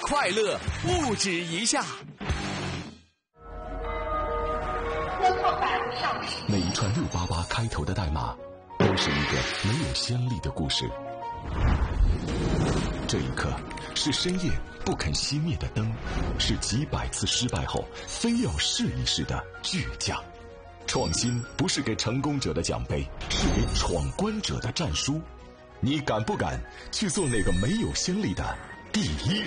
快乐不止一下。 每一串688开头的代码，都是一个没有先例的故事。这一刻，是深夜不肯熄灭的灯，是几百次失败后非要试一试的倔强。创新不是给成功者的奖杯，是给闯关者的战书。你敢不敢去做那个没有先例的第一人？